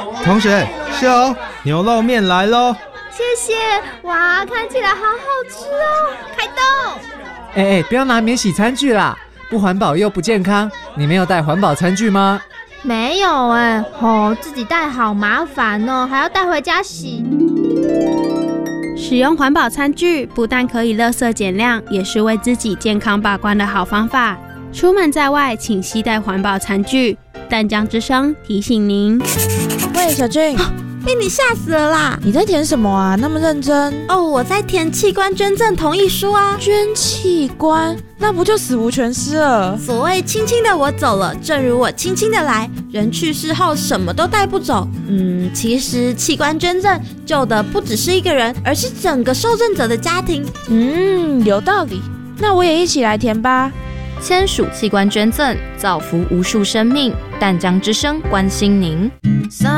同学，秀牛肉面来咯。 谢谢，哇，看起来好好吃哦！开动！ 不要拿免洗餐具啦，不环保又不健康。你没有带环保餐具吗？ 没有自己带好麻烦哦，还要带回家洗。 使用环保餐具不但可以垃圾减量，也是为自己健康把关的好方法。出门在外，请携带环保餐具。淡江之声提醒您。 喂，小俊。 被你吓死了啦！ 你在填什么啊？那么认真哦，我在填器官捐赠同意书啊。 捐器官，那不就死无全尸了？ 所谓轻轻的我走了，正如我轻轻的来。人去世后什么都带不走。其实器官捐赠救的不只是一个人，而是整个受赠者的家庭。 有道理。那我也一起来填吧。 签署器官捐赠，造福无数生命。淡江之声关心您。